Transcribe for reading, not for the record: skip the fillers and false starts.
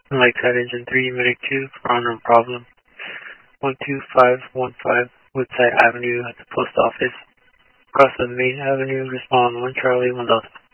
Lakeside Engine 3, Medic 2, for unknown problem. 12515 Woodside Avenue at the post office. Across the main avenue, respond 1 Charlie 1 Delta.